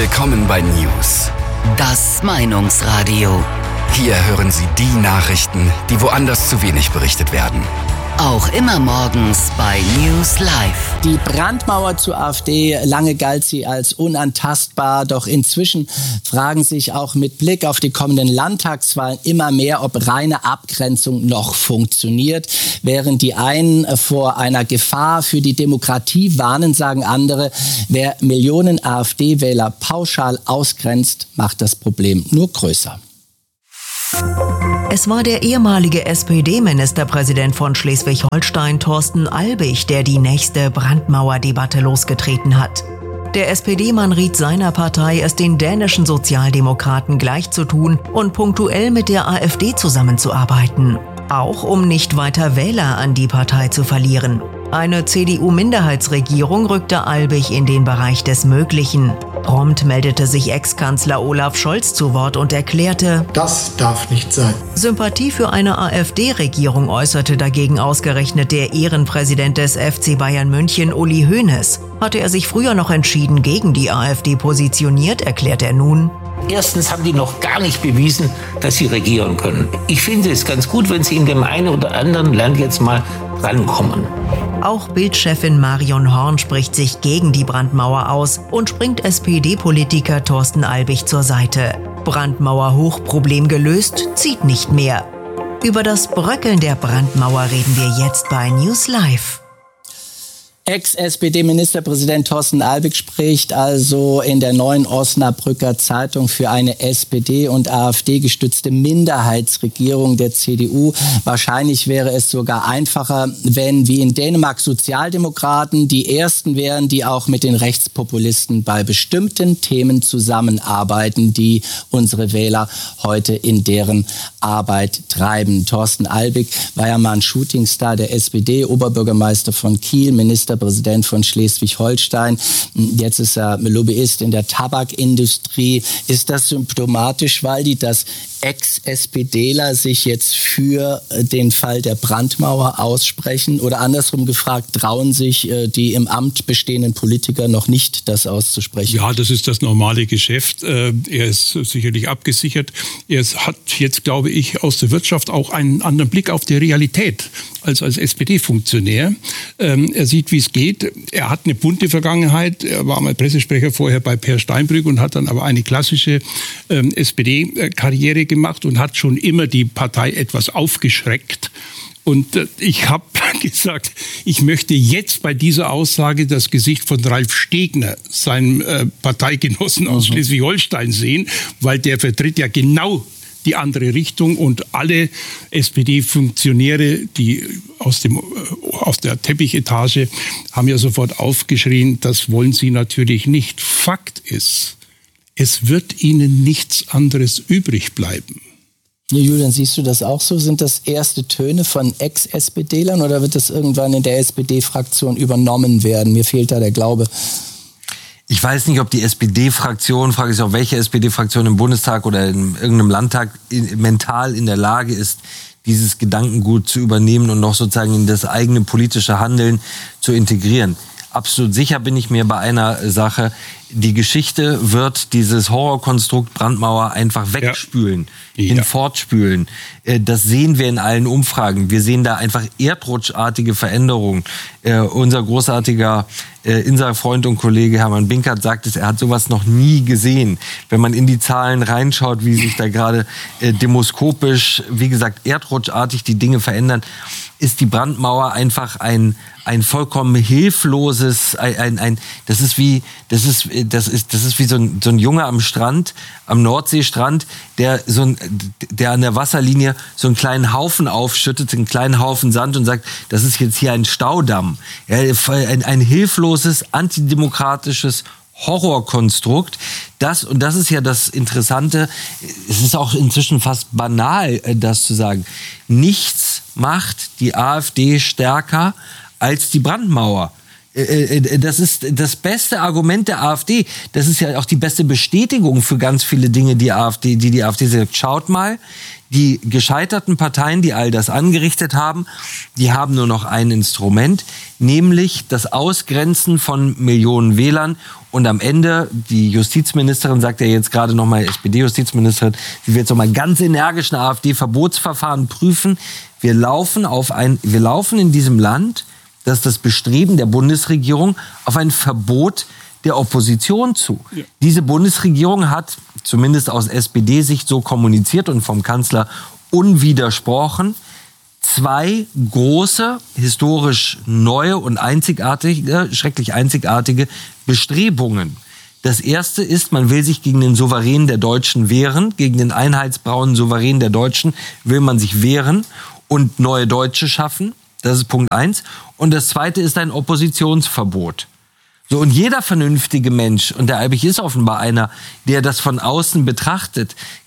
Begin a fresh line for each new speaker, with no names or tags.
Willkommen bei News.
Das Meinungsradio.
Hier hören Sie die Nachrichten, die woanders zu wenig berichtet werden.
Auch immer morgens bei News Live.
Die Brandmauer zur AfD, lange galt sie als unantastbar, doch inzwischen fragen sich auch mit Blick auf die kommenden Landtagswahlen immer mehr, ob reine Abgrenzung noch funktioniert. Während die einen vor einer Gefahr für die Demokratie warnen, sagen andere, wer Millionen AfD-Wähler pauschal ausgrenzt, macht das Problem nur größer.
Es war der ehemalige SPD-Ministerpräsident von Schleswig-Holstein, Thorsten Albig, der die nächste Brandmauerdebatte losgetreten hat. Der SPD-Mann riet seiner Partei, es den dänischen Sozialdemokraten gleichzutun und punktuell mit der AfD zusammenzuarbeiten. Auch um nicht weiter Wähler an die Partei zu verlieren. Eine CDU-Minderheitsregierung rückte Albig in den Bereich des Möglichen. Prompt meldete sich Ex-Kanzler Olaf Scholz zu Wort und erklärte:
Das darf nicht sein.
Sympathie für eine AfD-Regierung äußerte dagegen ausgerechnet der Ehrenpräsident des FC Bayern München, Uli Hoeneß. Hatte er sich früher noch entschieden gegen die AfD positioniert, erklärt er nun:
Erstens haben die noch gar nicht bewiesen, dass sie regieren können. Ich finde es ganz gut, wenn sie in dem einen oder anderen Land jetzt mal rankommen.
Auch Bild-Chefin Marion Horn spricht sich gegen die Brandmauer aus und springt SPD-Politiker Thorsten Albig zur Seite. Brandmauer-Hochproblem gelöst, zieht nicht mehr. Über das Bröckeln der Brandmauer reden wir jetzt bei News Live.
Ex-SPD-Ministerpräsident Thorsten Albig spricht also in der Neuen Osnabrücker Zeitung für eine SPD- und AfD-gestützte Minderheitsregierung der CDU. Wahrscheinlich wäre es sogar einfacher, wenn wie in Dänemark Sozialdemokraten die ersten wären, die auch mit den Rechtspopulisten bei bestimmten Themen zusammenarbeiten, die unsere Wähler heute in deren Arbeit treiben. Thorsten Albig war ja mal ein Shootingstar der SPD, Oberbürgermeister von Kiel, Ministerpräsident von Schleswig-Holstein. Jetzt ist er Lobbyist in der Tabakindustrie. Ist das symptomatisch, weil das Ex-SPDler sich jetzt für den Fall der Brandmauer aussprechen? Oder andersrum gefragt, trauen sich die im Amt bestehenden Politiker noch nicht, das auszusprechen?
Ja, das ist das normale Geschäft. Er ist sicherlich abgesichert. Er hat jetzt, glaube ich, aus der Wirtschaft auch einen anderen Blick auf die Realität als SPD-Funktionär. Er sieht, wie es geht. Er hat eine bunte Vergangenheit. Er war mal Pressesprecher vorher bei Per Steinbrück und hat dann aber eine klassische SPD-Karriere gemacht und hat schon immer die Partei etwas aufgeschreckt. Und ich habe gesagt, ich möchte jetzt bei dieser Aussage das Gesicht von Ralf Stegner, seinem Parteigenossen aus Schleswig-Holstein, sehen, weil der vertritt ja genau die andere Richtung und alle SPD-Funktionäre, die aus der Teppichetage, haben ja sofort aufgeschrien, das wollen sie natürlich nicht. Fakt ist, es wird ihnen nichts anderes übrig bleiben.
Ja, Julian, siehst du das auch so? Sind das erste Töne von Ex-SPDlern oder wird das irgendwann in der SPD-Fraktion übernommen werden? Mir fehlt da der Glaube.
Ich weiß nicht, ob die SPD-Fraktion, frage ich auch, welche SPD-Fraktion im Bundestag oder in irgendeinem Landtag mental in der Lage ist, dieses Gedankengut zu übernehmen und noch sozusagen in das eigene politische Handeln zu integrieren. Absolut sicher bin ich mir bei einer Sache: Die Geschichte wird dieses Horrorkonstrukt Brandmauer einfach wegspülen, hinfortspülen. Das sehen wir in allen Umfragen. Wir sehen da einfach erdrutschartige Veränderungen. Unser großartiger Insa-Freund und Kollege Hermann Binkert sagt es, er hat sowas noch nie gesehen. Wenn man in die Zahlen reinschaut, wie sich da gerade demoskopisch, wie gesagt, erdrutschartig die Dinge verändern, ist die Brandmauer einfach ein vollkommen hilfloses, das ist wie so ein Junge am Strand, am Nordseestrand, der an der Wasserlinie so einen kleinen Haufen aufschüttet, einen kleinen Haufen Sand und sagt, das ist jetzt hier ein Staudamm. Ja, ein hilfloses, antidemokratisches Horrorkonstrukt. Das ist ja das Interessante. Es ist auch inzwischen fast banal, das zu sagen. Nichts macht die AfD stärker als die Brandmauer. Das ist das beste Argument der AfD. Das ist ja auch die beste Bestätigung für ganz viele Dinge, die die AfD sagt. Schaut mal, die gescheiterten Parteien, die all das angerichtet haben, die haben nur noch ein Instrument, nämlich das Ausgrenzen von Millionen Wählern. Und am Ende, die Justizministerin sagt ja jetzt gerade nochmal, SPD-Justizministerin, sie wird jetzt nochmal ganz energisch ein AfD-Verbotsverfahren prüfen. Wir laufen in diesem Land, das ist das Bestreben der Bundesregierung, auf ein Verbot der Opposition zu. Ja. Diese Bundesregierung hat, zumindest aus SPD-Sicht so kommuniziert und vom Kanzler unwidersprochen, 2 große, historisch neue und schrecklich einzigartige Bestrebungen. Das erste ist, man will sich gegen den Souverän der Deutschen wehren, gegen den einheitsbraunen Souverän der Deutschen will man sich wehren und neue Deutsche schaffen. Das ist Punkt 1. Und das zweite ist ein Oppositionsverbot. So, und jeder vernünftige Mensch, und der Albig ist offenbar einer, der das von außen betrachtet,